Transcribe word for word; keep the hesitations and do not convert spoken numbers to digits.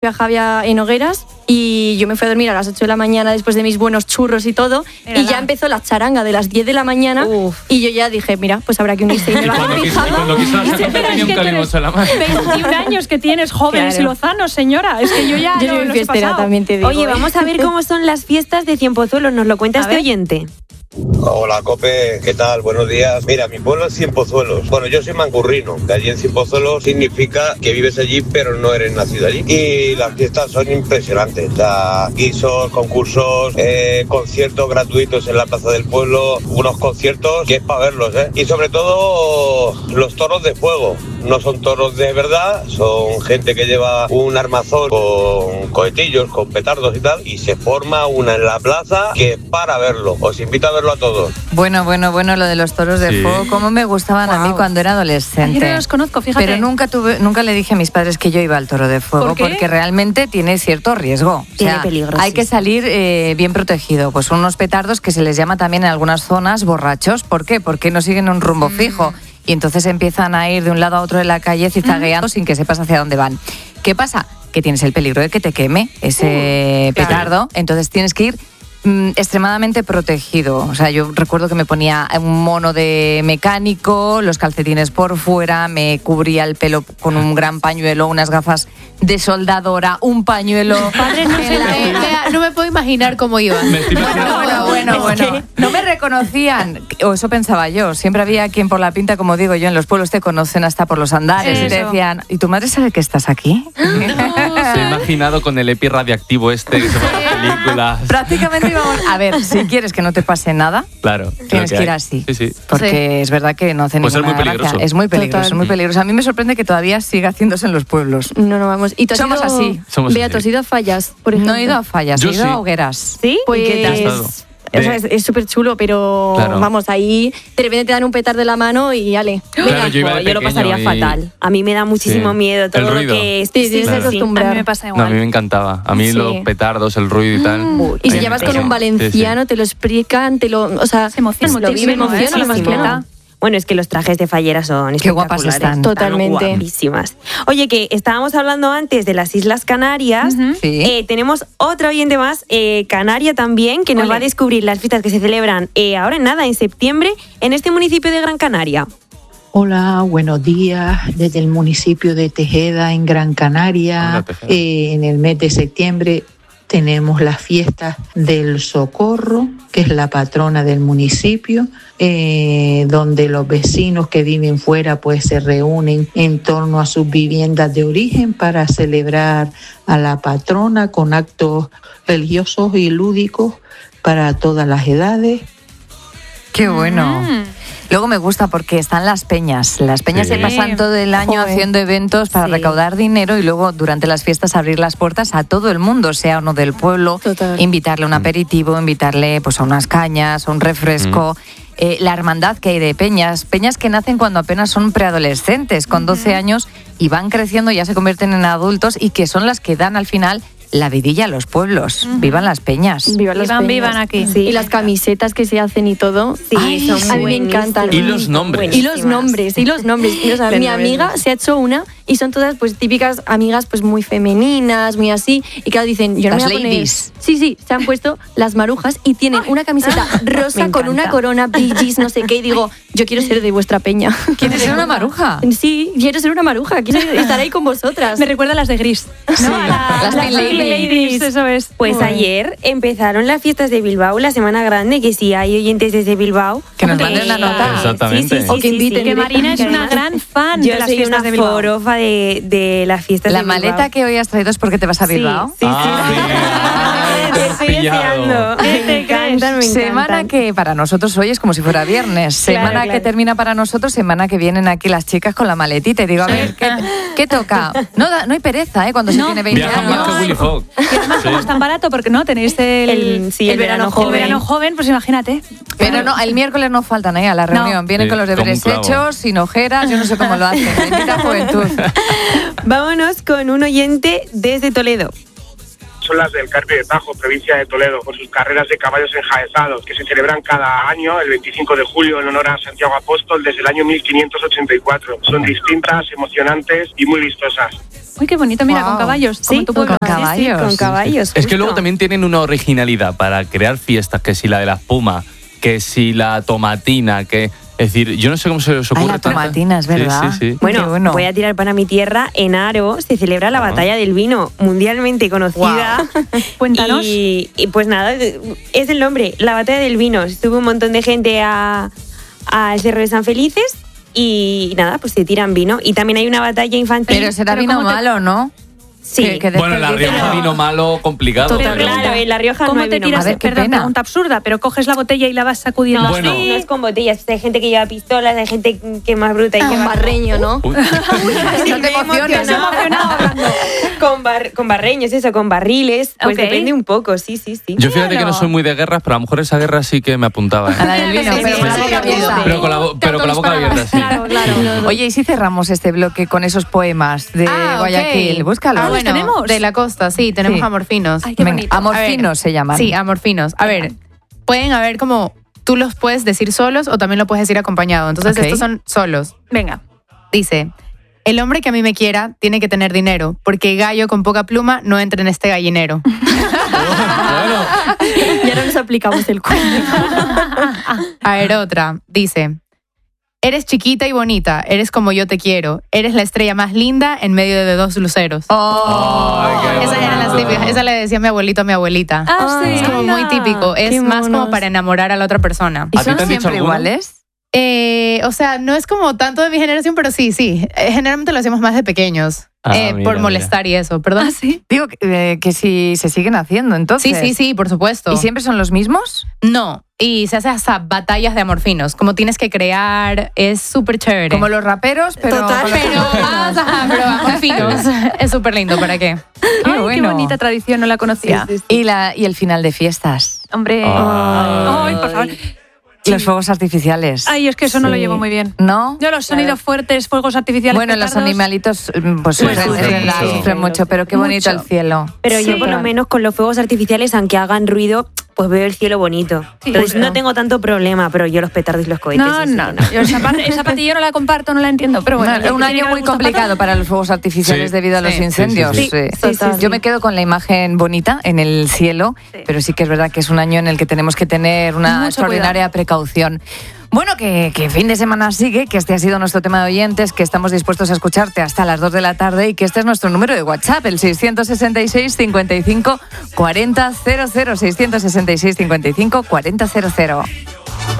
a Javia en Hogueras y yo me fui a dormir a las ocho de la mañana después de mis buenos churros y todo. Mírala. Y ya empezó la charanga de las diez de la mañana. Uf. Y yo ya dije, mira, pues habrá que unirse. Y me cuando quiso, cuando quiso la sacar, tenía un calimocho en la mano. veintiún años que tienes, jóvenes y lozanos, señora. Es que yo ya yo no, soy no fiestera, también te digo. Oye, vamos a ver cómo son las fiestas de Cienpozuelos. Nos lo cuenta este oyente. Hola, Cope, ¿qué tal? Buenos días. Mira, mi pueblo es Cienpozuelos. Bueno, yo soy mancurrino, que allí en Cienpozuelos significa que vives allí pero no eres nacido allí. Y las fiestas son impresionantes. O sea, guisos, concursos, eh, conciertos gratuitos en la plaza del pueblo, unos conciertos que es para verlos, ¿eh? Y sobre todo los toros de fuego. No son toros de verdad, son gente que lleva un armazón con cohetillos, con petardos y tal, y se forma una en la plaza que es para verlo. Os invito a verlo a todos. Bueno, bueno, bueno, lo de los toros de sí. fuego, cómo me gustaban wow. a mí cuando era adolescente. Yo no los conozco, fíjate. Pero nunca tuve, nunca le dije a mis padres que yo iba al toro de fuego, ¿Por qué? Porque realmente tiene cierto riesgo. Tiene o sea, peligro. Hay sí. que salir eh, bien protegido. Pues son unos petardos que se les llama también en algunas zonas borrachos. ¿Por qué? Porque no siguen un rumbo mm. fijo. Y entonces empiezan a ir de un lado a otro de la calle zizagueando uh-huh. sin que sepas hacia dónde van. ¿Qué pasa? Que tienes el peligro de que te queme ese uh, petardo, claro. Entonces tienes que ir mm, extremadamente protegido. O sea, yo recuerdo que me ponía un mono de mecánico, los calcetines por fuera, me cubría el pelo con un gran pañuelo, unas gafas de soldadora, un pañuelo. Padre, no, sé, la, no me puedo imaginar cómo iban. Bueno, bueno, bueno, bueno. No me reconocían, o eso pensaba yo. Siempre había quien por la pinta, como digo yo, en los pueblos te conocen hasta por los andares eso. Y te decían, ¿y tu madre sabe que estás aquí? No. Se ha imaginado con el epi radiactivo este que se ve en las películas. Prácticamente íbamos, a ver, si quieres que no te pase nada, claro, tienes que, que ir así. Sí, sí. Porque sí. es verdad que no hace pues ninguna es muy peligroso. gracia. Es muy peligroso, es muy peligroso. A mí me sorprende que todavía siga haciéndose en los pueblos. No, no, vamos. ¿Y tú has Somos ido, así. Somos Bea, así. ¿tú has ido a Fallas, por ejemplo? No he ido a Fallas, Yo he ido sí. a Hogueras. ¿Sí? Pues... ¿Y qué tal? O sea, es súper chulo, pero claro. vamos, ahí de repente te dan un petardo de la mano y ale. Claro, yo, iba de yo lo pasaría y... fatal. A mí me da muchísimo sí. mí todo lo que sí, sí, claro. sí. A mí me pasa igual. No, a mí me encantaba. A mí sí. los petardos, el ruido y tal. Mm. Y si llevas con un valenciano, sí, sí. te lo explican, te lo, o sea, se emociona, lo vive, emociona, ¿eh? más claro. Bueno, es que los trajes de fallera son qué guapas están. Totalmente. Están guapísimas. Oye, que estábamos hablando antes de las Islas Canarias. Uh-huh. Sí. Eh, tenemos otro oyente más, eh, Canaria también, que nos Ole. va a descubrir las fiestas que se celebran eh, ahora en nada, en septiembre, en este municipio de Gran Canaria. Hola, buenos días. Desde el municipio de Tejeda, en Gran Canaria, eh, en el mes de septiembre tenemos las fiestas del Socorro, que es la patrona del municipio, eh, donde los vecinos que viven fuera pues se reúnen en torno a sus viviendas de origen para celebrar a la patrona con actos religiosos y lúdicos para todas las edades. ¡Qué bueno! Mm. Luego me gusta porque están las peñas. Las peñas sí. se pasan todo el año Joder. haciendo eventos para sí. recaudar dinero y luego durante las fiestas abrir las puertas a todo el mundo, sea uno del pueblo, Total. invitarle a un aperitivo, invitarle pues a unas cañas, a un refresco. Mm. Eh, la hermandad que hay de peñas, peñas que nacen cuando apenas son preadolescentes, con doce uh-huh. años, y van creciendo, ya se convierten en adultos y que son las que dan al final la vidilla a los pueblos. Uh-huh. Vivan las peñas. Vivan las vivan, peñas. vivan aquí. Sí. Y las camisetas que se hacen y todo. Sí, Ay, son a mí me encantan. Y los nombres. Y los nombres, y los nombres. O sea, mi amiga se ha hecho una y son todas pues típicas amigas pues muy femeninas, muy así. Y claro, dicen, yo no las me voy a ladies. poner... Sí, sí, se han puesto las marujas y tienen una camiseta rosa con una corona, Bee Gees, no sé qué. Y digo, yo quiero ser de vuestra peña. ¿Quieres ser una maruja? Sí, quiero ser una maruja. Quiero estar ahí con vosotras. Me recuerda a las de Gris. Sí. ¿No? A la, las las ladies. ladies. Eso es. Pues Uy. ayer empezaron las fiestas de Bilbao, la Semana Grande, que si hay oyentes desde Bilbao... Que nos manden una nota. Exactamente. Sí, sí, sí, o que inviten. sí, sí. Que Marina es una gran fan Yo de las soy fiestas una de Bilbao. forofa de, de las fiestas La de Bilbao. La maleta que hoy has traído es porque te vas a Bilbao. Sí, sí, ah, sí. sí. Te estoy deseando. Me encantan, me Semana encantan. que para nosotros hoy es como si fuera viernes. Semana Claro, claro. que termina para nosotros, semana que vienen aquí las chicas con la maletita. Y digo, a ver, ¿qué, qué toca? No, da, no hay pereza, ¿eh? Cuando se No, tiene veinte Viaja años. más que Willy Fogg. Y además, como es tan barato, porque no tenéis el, El- sí, el verano el joven. verano joven, pues imagínate. Pero no, el miércoles no faltan ahí a la reunión. No. Vienen Sí, con los como deberes un clavo. hechos, sin ojeras, yo no sé cómo lo hacen. Bendita juventud. Vámonos con un oyente desde Toledo. son las del Carpio de Tajo, provincia de Toledo, por sus carreras de caballos enjaezados, que se celebran cada año, el veinticinco de julio, en honor a Santiago Apóstol, desde el año mil quinientos ochenta y cuatro. Son distintas, emocionantes y muy vistosas. Uy, qué bonito, mira, wow. con caballos. Sí, tu con caballos. Sí, sí, con caballos. Sí, sí. Es que luego también tienen una originalidad para crear fiestas, que si la de la espuma, que si la tomatina, que... Es decir, yo no sé cómo se os ocurre. Ay, la tomatina, es verdad. Sí, sí, sí. Bueno, bueno, voy a tirar para mi tierra. En Aro se celebra la batalla del vino, mundialmente conocida. Wow. Cuéntanos. Y, y pues nada, es el nombre, la batalla del vino. Sube un montón de gente a, al Cerro de San Felices y nada, pues se tiran vino. Y también hay una batalla infantil. Pero será pero vino te... malo, ¿no? Sí. Que, que bueno, en La Rioja vino malo complicado. Pero claro, en La Rioja ¿Cómo no hay te vino tiras? malo. A ver, qué Perdón, pena. pregunta absurda, pero coges la botella y la vas sacudiendo. No, bueno. sí, no es con botellas. Hay gente que lleva pistolas, hay gente que es más bruta y Ah, que un más... barreño, ¿no? Uy. No te emociones, ¿no? con, bar, con barreños, eso, con barriles. Pues Ok. depende un poco, sí, sí, sí. Yo fíjate que no soy muy de guerras, pero a lo mejor esa guerra sí que me apuntaba. ¿eh? A la del vino, Sí, pero sí, con la sí, boca sí, abierta. sí. Pero con la, bo- pero con la boca abierta, sí. Claro, claro. Oye, ¿y si cerramos este bloque con esos poemas de Ah, ok. Guayaquil? Búscalos. Ah, bueno, tenemos? de la costa, sí, tenemos Sí. amorfinos. Ay, qué Venga, bonito. amorfinos A ver, se llaman. Sí, amorfinos. A ver, pueden haber como, tú los puedes decir solos o también lo puedes decir acompañado. Entonces, Ok. estos son solos. Venga. Dice, el hombre que a mí me quiera tiene que tener dinero, porque gallo con poca pluma no entra en este gallinero. Bueno, Ya no nos aplicamos el cuento. A ver, otra. Dice, eres chiquita y bonita, eres como yo te quiero, eres la estrella más linda en medio de dos luceros. Ay, qué Esas eran las bonito. típicas. Esa le decía mi abuelito a mi abuelita. Ah, sí. Es como muy típico. Es Qué más como monos. para enamorar a la otra persona. ¿Y ¿A ti son te han dicho siempre alguno? iguales? Eh, o sea, no es como tanto de mi generación, pero sí, sí. Eh, Generalmente lo hacemos más de pequeños. Ah, eh, mira, por mira. molestar y eso, ¿perdón? Ah, sí. Digo que, eh, que si se siguen haciendo, entonces. Sí, sí, sí, por supuesto. ¿Y siempre son los mismos? No, y se hace hasta batallas de amorfinos. Como tienes que crear, es súper chévere. Como los raperos, pero. Total. con los Pero amorfinos. más, ajá, pero amorfinos. Es súper lindo, ¿para qué? Ay, qué bueno. bonita tradición, no la conocía. Y, la, y el final de fiestas. Hombre. Ay. Ay, por favor. Los fuegos artificiales. Ay, es que eso no lo Sí. llevo muy bien. ¿No? Yo los sonidos fuertes, fuegos artificiales. Bueno, los petardos. animalitos mm, pues Pues sufren, sufren sufren- mucho. sufren mucho, pero qué bonito Mucho. el cielo. Pero Sí. yo por lo menos con los fuegos artificiales, aunque hagan ruido, pues veo el cielo bonito. Sí, Entonces justo. no tengo tanto problema, pero yo los petardos y los cohetes... No, eso no, no. Yo esa, parte, esa parte yo no la comparto, no la entiendo. Pero bueno, No, ya que un tiene año que haber muy gusto complicado para para los fuegos artificiales Sí. debido a los Sí. incendios. Sí, sí, sí. Sí, sí, Yo sí. me quedo con la imagen bonita en el cielo, Sí. pero sí que es verdad que es un año en el que tenemos que tener una Mucho extraordinaria precaución. Bueno, que, que fin de semana sigue, que este ha sido nuestro tema de oyentes, que estamos dispuestos a escucharte hasta las dos de la tarde y que este es nuestro número de WhatsApp, el seiscientos sesenta y seis, cincuenta y cinco, cuarenta, cero cero, seiscientos sesenta y seis, cincuenta y cinco, cuarenta, cero cero.